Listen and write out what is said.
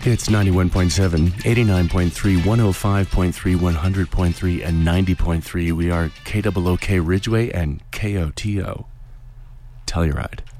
It's 91.7, 89.3, 105.3, 100.3, and 90.3. We are KOOK Ridgeway and KOTO Telluride.